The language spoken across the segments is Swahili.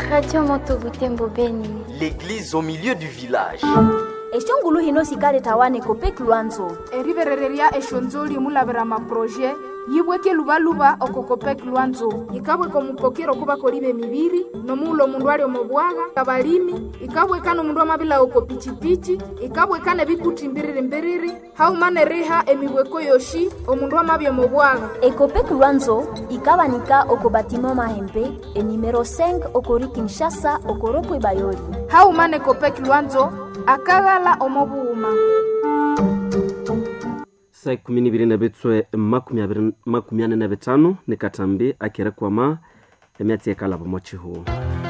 Radio Moto-Butembo Beni. L'église au milieu du village. Eshongulu hino sikale tawane kopek Luanzo. Erivereria eshonzoli mulavera maproje yibweke lubaluba okokopek Luanzo. Ikabwe komupokero kuba kolibe mibiri nomulo mundu ali omobwaga kabalimi ikabwe kano mundu amabila okopichipichi ikabwe kane bikuti mbiriri haumane reha emibweko yoshi omundu amabya omobwaga. Ekopek Luanzo ikabanika okobatimo mahempe e numero 5 okori Kinshasa okoropo Bayoli. Haumane kopek Luanzo akagala omobuuma. Sai 12 na betswe makumi ane na betano ni katambi akira kwama emyati ekala bomochi huo.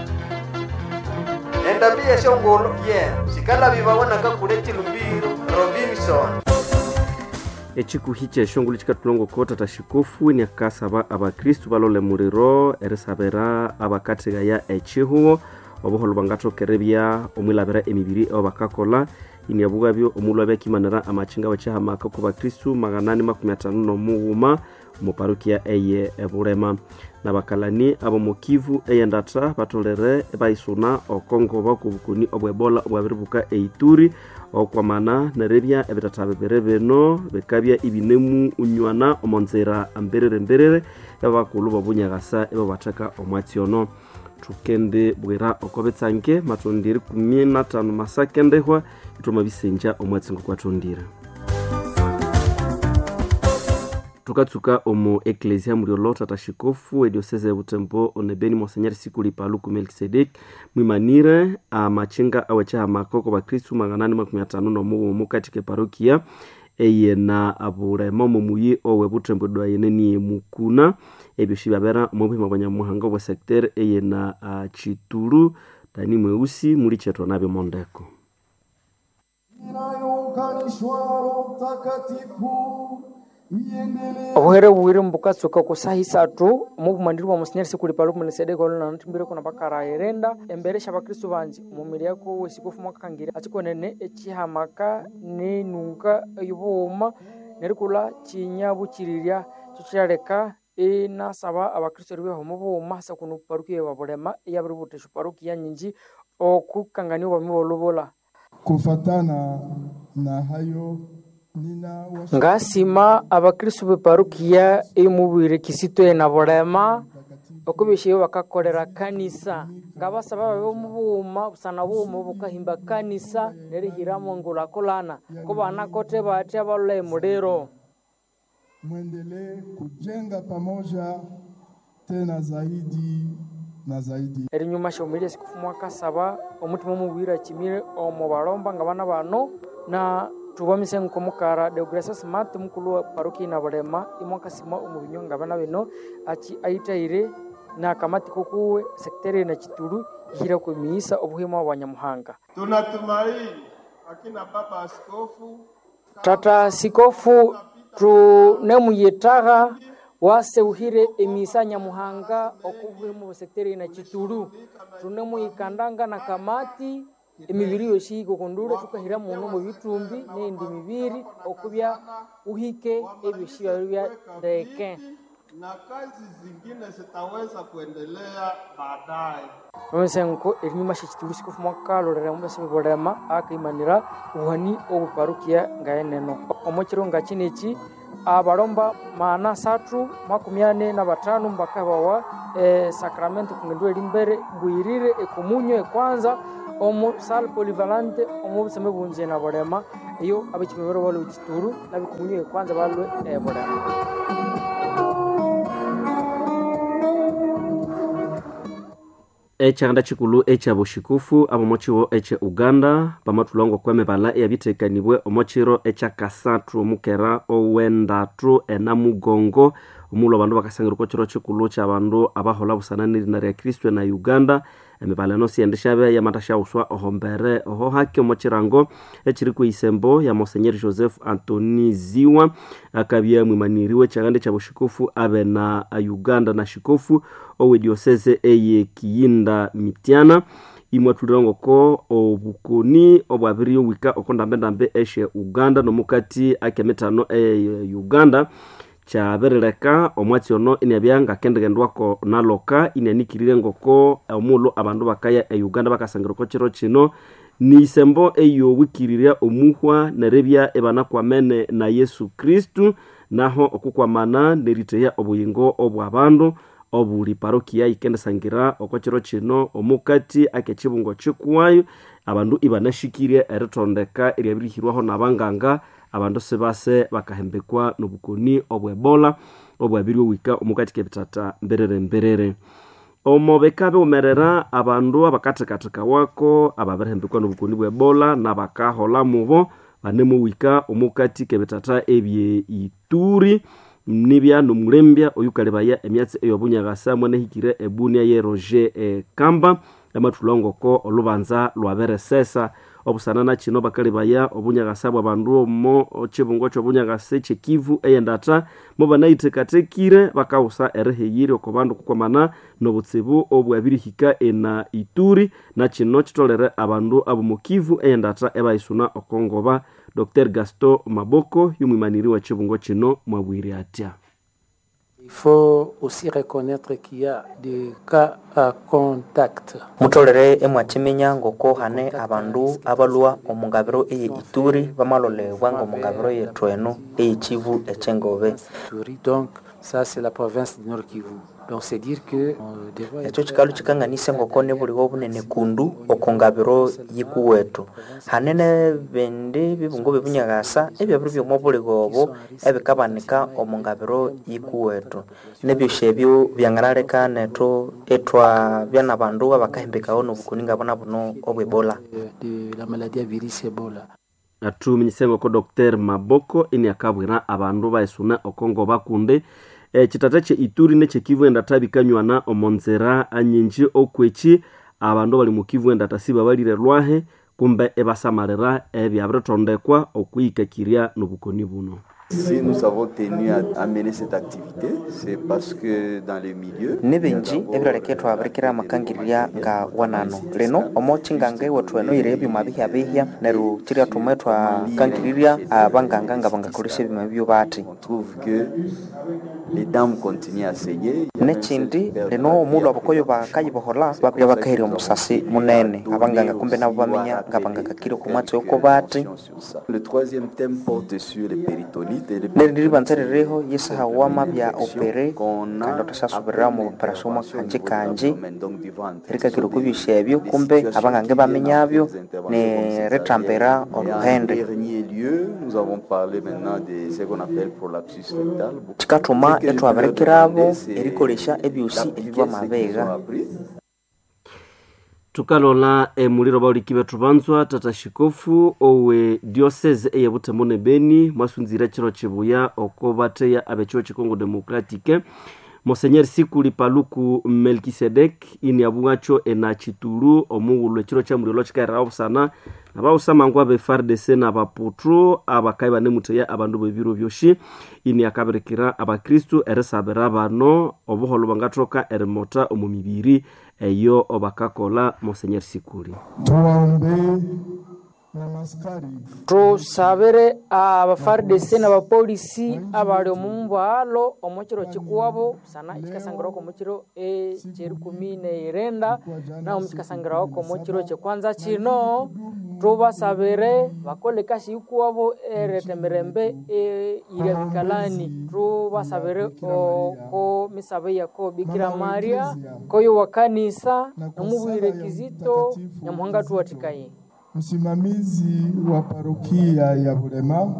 Endabia shongolo sikala bibabona kakuleti Lubiro Robinson. Echiku hiche shongolo chikatulongo kota tashikofu ni akasaba abakristu balole muriro erisabera abakatega ya echihuo obuholo bangato kerebya omwilabera emibiri obakakola inyabugabyo omulwa kimanira amachinga wachahamaka ku bakristu 850 nomuuma mu parokia eye eburema nabakalani abo mukivu eyendata batolere baisuna okongo bakubukuni obwebola obwabiribuka eituri okwamana nerebya ebitatabe berebeno bekabya ibinemu unywana omonzera amberere yabakulu babunyagasa ebo bataka omwatyono tukende bwera okobetsange matondiri 15 masakendehwa itoma bisenja omwatsingo kwatondira tukatsuka omo eklesia muriolota tashikofu edioseze Butembo onebeni Monseigneur Sikuli Paluku Melkisedek mwimanire amachinga awacha makoko bakristu 850 nomu katike parokia eyena abure momo muyi owe Butembo doyeneni mukuna ebyoshi babera mubima abanyamuhanga bo secteur eyena Chituru dani mweusi muri cheto nabyo mondeko ohere buwire mbukatsuka kusahisatu mubumandirwa Monseigneur Sikuli Paluku Melkisedek olona ntimbire kuna bakara erenda embere shabakristu banji mumiri yako wesikofu mwakangire atikonene echihamaka nenunga yubuma nerikula chinyabu chiriria chichireka inasaba abakristo ribeho mubuma hasa kunu parukia wabulema yabiributeshu parukia nyinji okukangania bamibolobola kufatana na hayo ngasima abakristo be parukia imubire kisito na bulema okubishe bakakorera kanisa ngabasaba babo mubuma busana bumu bukahimba kanisa nerihiramo ngula kolana kubana kote batya balole murero muendelee kujenga pamoja tena zaidi na zaidi. Erinyuma shomiria sikufu mwaka saba omutima mubwira kimire omubalomba ngabana bano na tubamise nkomukara Deogratias Smart mukulu paroki na bulema imwaka sima omubinyo ngabana bino achi aitaire na kamati kokuwe sekteri na Chituru hira ko miisa obuhema abanyamuhanga. Tunatumaini akina baba askofu tata sikofu tunemuyetaga waseuhire emisa nyamuhanga okubuhemu sekteri na Chituru tunemuyikandanga na kamati emibiri yoshi gokondura tukahira muno mu bitumbi nendi mibiri okubya uhike ebyoshi bya ndeke na kazi zingine zitaweza kuendelea baadaye. Mwensenko erinyuma Chituru sikofu mwaka lorera mbese bibolema akimanira uhani obuparukia ngaeneno omochiro ngachinechi abalomba maana 345 mpaka bawa sakramento kungendwe limbere bwirire ekumunyo ekwanza omu sal polivalente omu buseme bunje na bolema iyo abikimero balo Chituru nabikumunyo ekwanza balwe bolema Echanda chikulu echa boshikufu abamochiwo eche Uganda pamatulongo kweme bala eyabitekanibwe omochiro echa kasatru mukera owendatu enamugongo omulo bandu bakasangiro kochiro chikulu cha bandu abahola busanani na ya Kristo na Uganda emibalano siendeshabe ya matasha uswa ohombere oho hake omochirango echiri ku isembo ya Monseigneur Joseph Anthony Ziwa akabya mwimaniriwe chagande cha boshikufu abe na Uganda na shikofu owe diocese eye Kiyinda Mitiana imwatulirango ko obukoni obwabiri wika okondambe eshe Uganda nomukati akemetano Uganda kyaberereka omwatsi ono inabya ngakendekendwako naloka inanikirire ngoko omulo abandu bakaya Uganda bakasangira ko kiro kino nisembo eyo wikiriria omuhwa nerebya ebana kwamene na Yesu Kristu naho okukwamana neriteya obuyingo obwabandu obuli parokia ikendesangira okokiro kino omukati akechibungo chikuwayo abandu ibanashikirie eritondeka eryabirihirwaho nabanganga abandu sebase bakahembekwa nobukoni obwebola obwabiri wika omukati kebitata mberere omobekabe umerera abandu abakatekateka wako ababerehembekwa nobukoni bwebola nabakahola mubo banemu wika omukati kebitata ebye Ituri nibya nomulembya oyukalebaya emyatsi eyobunyagasa mwanehikire ebunia ye Roger Kamba amatulongoko olubanza lwaberesesa obusanana kino bakalebaya obunyagasa bwabandu mo chibungo chobunyagasa chekivu eyendata mo banayitekatekire bakawusa ereheyire okubandu kukwamana nobutsibu obwabirihika ena Ituri na kino kitolere abandu abomukivu eyendata ebayisuna okongoba Dr. Gaston Maboko yumwimaniri wa chibungo kino mwabwire atya. Il faut aussi reconnaître qu'il y a des cas à contact. Mutolere emwachimenya ngoko hane abandu abalwa omungabiro eye Ituri bamalole wango omungabiro ye Tweno eye Kivu echengobe. Donc ça c'est la province du Nord Kivu. Donc c'est dire que echo chikalu chikanganise ngoko ne buli obunene kundu okongabiro yikuwetu hanene bende bibungo bibunyagasa ebyabiro byomobule gobo ebikabanika omungabiro yikuwetu nebyeshebyo byangaraleka neto etwa byana bandu abakahembekaho nobukuninga bona buno obwebola de la maladie virus Ebola. Atuminyisengo ko Dr. Maboko ini akabwira abandu baisuna okongo bakunde kitata che Ituri ne chekivu endatabikanywana omonzera anyinji okwechi abandu bali mukivu endatasiba balire lwahe kumbe ebasamarera ebyabretondekwa okuyikakiria nobukoni buno. Si nous avons tenu à mener cette activité, c'est parce que dans les milieux nebenji ebireketwa abrikira makangiriria nga wanano leno omochingange wetweno irebi mabihya bihya neru kiriya tumetwa kangiriria abanganga nga bangakoresha bimabyo bati. On trouve que les dames continuent à saigner. Nechindi leno omulo abakoyo bakayibohola bakya bakahiri omusasi munene abanganga kumbe nabo bamenya nga bangakakire kumwatsi yoko bati. Le troisième thème porte sur les péritonites. Neri banzerereho yesaha wama bya opere kandi otasasubirira mu operasyon kanji rika kiro kubishebyo kumbe abangange bamenyabyo ne retambera oluhende. Nous avons parlé maintenant de ce qu'on appelle prolapsus rectal. Chikatuma etu aberekirabo erikoresha ebyusi ebibwa mabega. Tukalola muliro baulikibe tubanzwa tata shikofu owe diocese eye Butemone Beni mwasunzira chiro chibuya okobateya abecho chikongo demokratike Monseigneur Sikuli Paluku Melkisedek ini abugacho ena chitulu omugulo chiro cha muliro chikaira obusana abawusama ngwa be FARDC na baputru abakaiba nemuteya abandu bebiro byoshi ini akaberekira abakristo eresabera bano obuholo bangatoka eremota omumibiri eyo obakakola Monseigneur Sikuli. Tusabere abafardese n'abapolisi abali omumbalo omukiro kikuwabo sana ikasangirwa ko mukiro cherkumine irenda na omukasangirwa ko mukiro chekwanza kino tubasabere bakole kashi ikuwabo eretemerembe ire bikalani tubasabere ko misabe yako Bikira Maria koyo wakanisa nomubwire kizito nyamuhanga tuwatikaye msimamizi wa parokia ya Bulema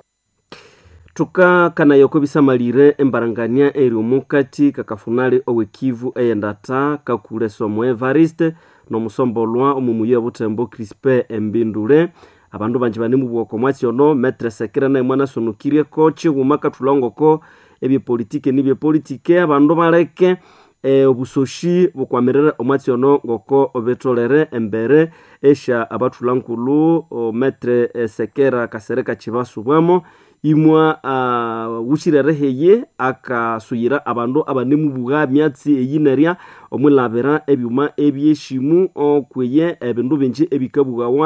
tuka kana yoko bisamalire embarangania eri omukati kakafunali owekivu eyendata kakule somo Evariste no musombolwa omumuye Butembo Crispe Embindule abandu banje bane mubwoko mwatyono Maître Sekera na mwana sonukirie kochi umaka tulongoko ebye politike abandu baleke obusoshi bukwamerera omwatyono ngoko obetolere embere esha abatulankulu Maître Sekera kasereka chibasubwamo imwa wuchirereheye akasuyira abandu abanemu buga myatsi eyineria omulabera ebyuma ebyeshimu okweye ebindu binji ebikabugawa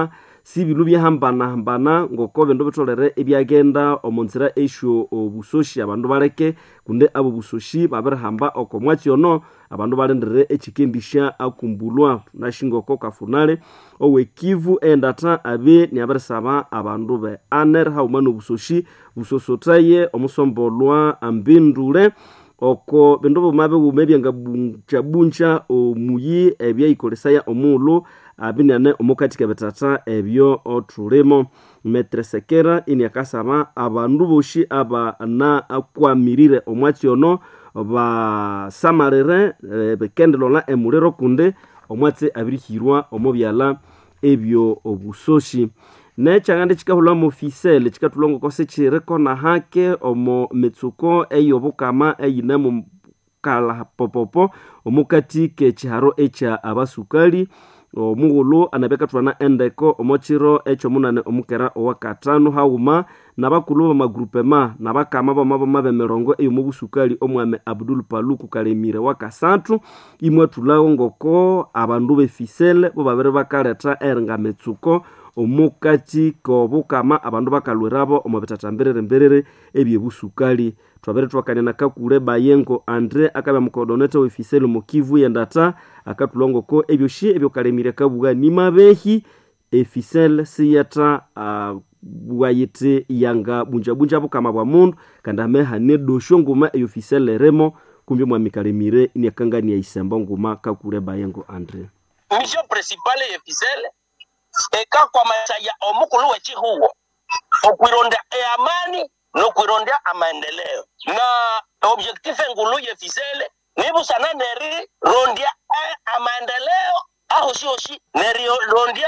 sibilu byahambana ngoko bendo bitolere ebyagenda omonzira esho obusoshi abandu baleke kunde abo busoshi babirihamba okomwatsi ono abandu balendere ekikendisha akumbulwa nashingoko kafunale owekivu endata abe niabarisaba abandu be aner haumano busoshi busosotaye omusombolwa ambindule oko bendo bomabe bumebyanga buncha omuyi ebyayikolesaya omulu abinane omukatika betata ebyo otulemo Metre Sekera ini akasaba abandu boshi aba na akwamirire omwatsi ono ba samarere bekendelola emulero kunde omwatsi abirihirwa omubyala ebyo obusoshi nechangande chikahulwa mu officiel chikatulongo kose chireko na hake omo metsuko eyobukama eyine mu kala popopo omukati ke chiharo echa abasukali omugulu anabekatwana endeko omochiro echo munane omukera owakatano hauma nabakulu bamagrupema nabakama bamaba merongo eyo mubusukali omwame Abdul Paluku Kalemire wakasatu imwatulawo ngoko abandu befisele bo babere bakaleta eringa metsuko omukati kobukama abandu bakalwerabo omubitatamberere mberere ebyebusukali twabere twakanyana kakule bayengo Andre akaba mukodoneta wefisele mukivu yendata akatulongoko ebyoshi ebyo Kalemire kabuga nimabehi efisele siyata buwayite yanga bunja bukama bwa mundu kandame hane dosho nguma eyo officiel remo kumbi mwa Kalemire ni akangani ya isemba nguma kakure bayengo Andre mission principale ya officiel eka kwa masaya omukulu wechi huo okwironda amani no kwironda amaendeleo na objectif ngulu ya officiel nibu sana neri rondia amaendeleo aho sioshi neri rondia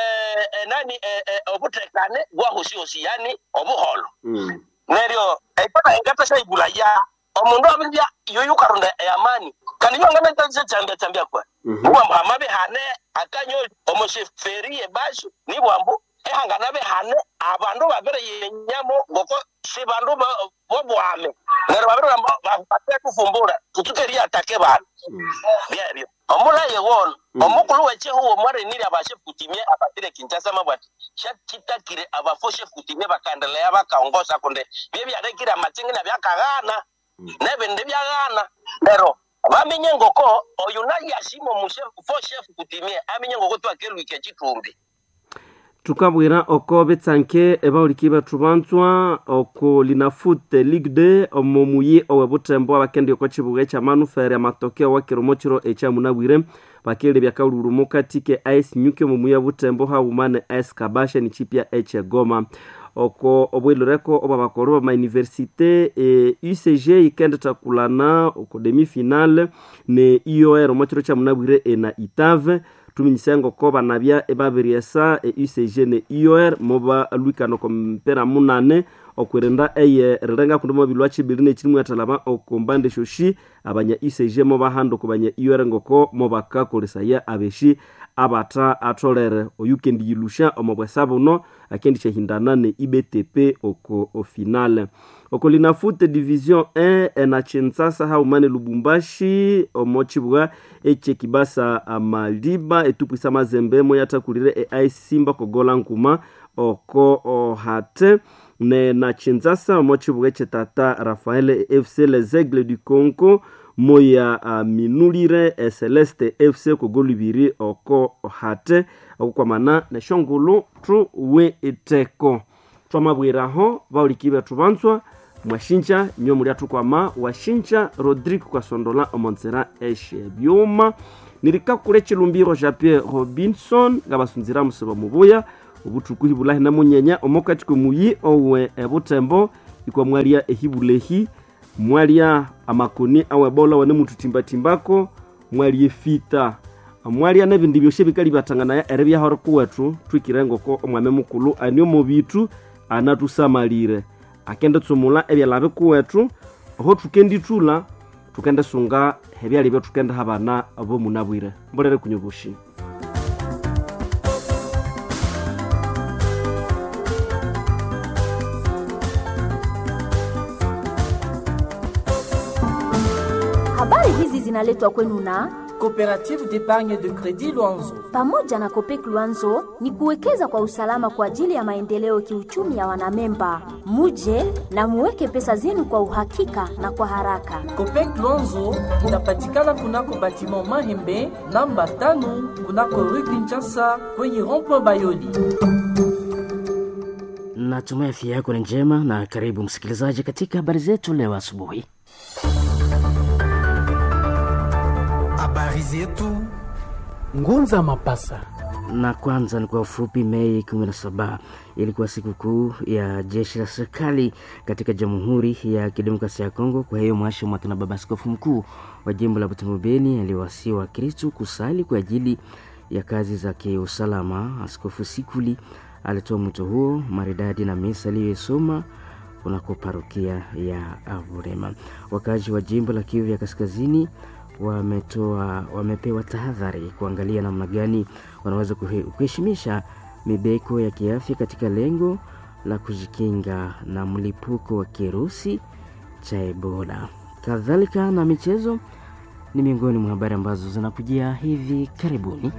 obutekane gwa hosi yani obuholo neryo epata engata sai bulaya omundu abya yoyu karonda amani kandi yongana tsanze tsambia kwa ubambo amabe hane akanyo omosheferi ebashu ni bwambo ehangana be hane abandu babere yenyamo ngoko sibandu bobwame neryo babere bafate kufumbura tutukeri atake bana byaryo omula yewon omukulu weche huo mware niri abashe kutimye abatire Kinshasa mabwati shakitakire abafoshe kutimye bakandelea bakaongoza konde bye yarekira matsingi na byakagana nebende byagana pero bamenye ngoko oyuna yashimo mushe foshe kutimye amenye ngoko twakelwike chitumbi tukabwira oko betsanke ebaulikiba tubanzwa oko linafute Ligue 2 omumuyi owebutembo abakendi oko chibuga cha manufere amatokeo wakiromochiro echa munabwire bakele byakauluru mukati ke ice nyuke mumuyi obutembo haumane ice kabasha ni chipia eche Goma oko obwiloreko obabakoro ma université UCG ikenda takulana oko demi finale ne IOR omochiro cha munabwire na Itave tuminyisengo koba nabya ebabiriesa UCG ne IOR moba lwikano kompera munane okwerenda eye renga kundumo bilwachi biline chirimu yatalaba okombande shoshi abanya UCG moba hando kubanya IOR ngoko moba kakolesa ya abeshi abata atolere oyukendi yilusha omobwesabuno akendi chehindana ne IBTP oko finale oko linafute division 1 na Kinshasa haumane Lubumbashi omochibwa eche kibasa Maliba etupisa mazembe moyata kulire ice Simba kogola nkuma oko ohate ne na Kinshasa omochibwa eche Tata Rafael FC Les Aigles du Congo moya minulire Celeste FC kogolubiri oko ohate kwa mana na shongulu tru we eteko twamabwiraho baulikibe tubanzwa mwashincha nyomuli atukwama washincha Rodrigue kwa sondola omonzera eshe byuma nirika kule chilumbiro Jean-Pierre Robinson ngabasunzira museba mubuya ubutukuhi bulahi na munyenya omokati ko muyi owe ebutembo ikwa mwalia ehibulehi mwalia amakoni awebola wane mututimba timbako mwalie fita mwalia nebindi byoshe bikali batangana ya erebya horo kuwetu twikirengo ko omwame mukulu anyo mobitu anatusamalire akende tsumula ebyalabe kuwetu ho tukendi tula tukende sunga hebyali byo tukende habana abo munabwire mbolere kunyobushi Habari hizi zinaletwa kwenu na Coopérative d'épargne de crédit Luanzo. Pamoja na Copec Luanzo ni kuwekeza kwa usalama kwa ajili ya maendeleo kiuchumi ya wanamemba. Muje na muweke pesa zenu kwa uhakika na kwa haraka. Copec Luanzo inapatikana kunako batiment Mahembe namba 5 kunako Rue Kinshasa kwenye rond-point Bayoli. Natumai afya yako ni njema na karibu msikilizaji katika habari zetu leo asubuhi. Habari zetu Ngunza Mapasa. Na kwanza ni kwa ufupi. Mei 17 ilikuwa sikukuu ya jeshi la serikali katika Jamhuri ya Kidemokrasia ya Kongo. Kwa hiyo mwasha mwakina baba askofu mkuu wa jimbo la Butembo Beni aliwasihi Wakristo kusali kwa ajili ya kazi za kiusalama. Askofu Sikuli alitoa mwito huo maridadi na misa aliyosoma kunako parokia ya Avurema. Wakazi wa jimbo la Kivu ya Kaskazini wamepewa tahadhari kuangalia namna gani wanaweza kuheshimisha mibeko ya kiafya katika lengo la kujikinga na mlipuko wa kirusi cha Ebola. Kadhalika na michezo ni miongoni mwa habari ambazo zinakujia hivi karibuni.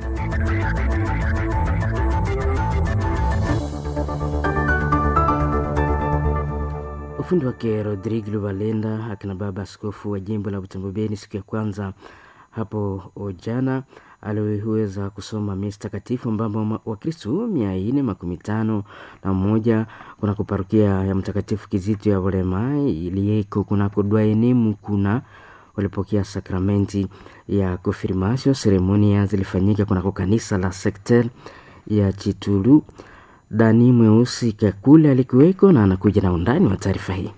Ufundi wake Rodrigue Lubalenda, akina baba askofu wa jimbo la Butembo Beni, siku ya kwanza hapo jana aliweza kusoma misa takatifu ambapo Wakristo 451 kunako parokia ya Mtakatifu Kizito ya Bulema iliyeko kunako Dwaenemu kuna walipokea sakramenti ya konfirmasio. Seremonia zilifanyika kunako kanisa la sekter ya Chitulu. Dani Mweusi Kakule alikuweko na anakuja na undani wa taarifa hii.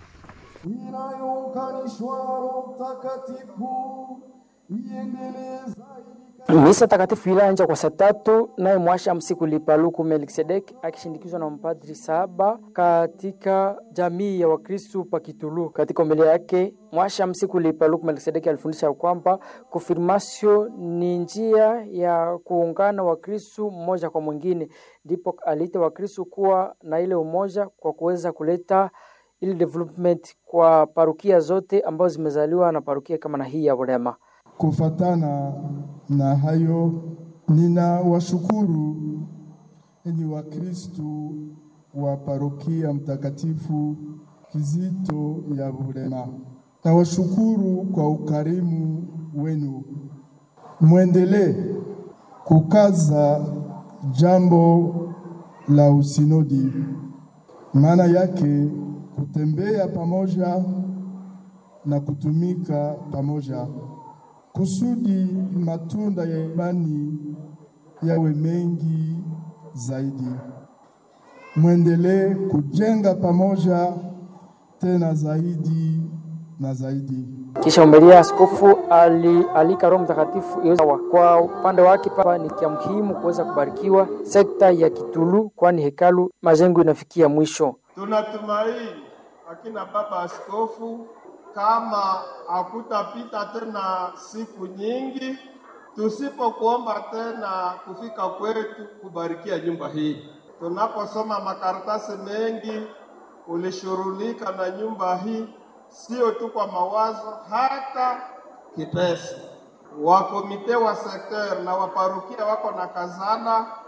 Misa takatifu ilianza kwa saa 3 naye mwasha msiku Lipaluku Melkisedek akishindikizwa na mpadri saba katika jamii ya Wakristo pa Kitulu. Katika homilia yake mwasha msiku Lipaluku Melkisedek alifundisha kwamba konfirmasio ni njia ya kuungana Wakristo mmoja kwa mwingine. Ndipo aliita Wakristo kuwa na ile umoja kwa kuweza kuleta ile development kwa parokia zote ambazo zimezaliwa na parokia kama na hii ya Bulema. Kufatana na hayo, nina washukuru enyi Wakristo wa parokia Mtakatifu Kizito ya Bulema. Na washukuru kwa ukarimu wenu. Muendelee kukaza jambo la usinodi, maana yake kutembea pamoja na kutumika pamoja, kusudi matunda ya imani yawe mengi zaidi. Muendelee kujenga pamoja tena zaidi na zaidi. Kisha umelia askofu alika Roho Mtakatifu kwa upande wake papa ni kia muhimu kuweza kubarikiwa sekta ya Kitulu, kwani hekalu majengo inafikia mwisho. Tunatumaini akina baba askofu kama hakutapita tena siku nyingi tusipokuomba tena kufika kwetu kubarikia nyumba hii. Tunaposoma makaratasi mengi ulishurulika na nyumba hii, sio tu kwa mawazo, hata kipesa. Wakomite wa sekter na waparukia wako na kazana